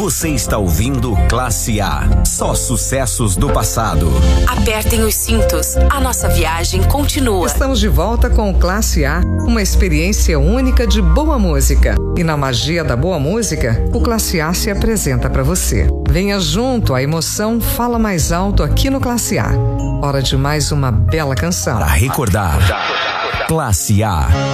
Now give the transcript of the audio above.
Você está ouvindo Classe A. Só sucessos do passado. Apertem os cintos. A nossa viagem continua. Estamos de volta com o Classe A, uma experiência única de boa música. E na magia da boa música, o Classe A se apresenta para você. Venha junto, a emoção fala mais alto aqui no Classe A. Hora de mais uma bela canção. Para recordar, Classe A.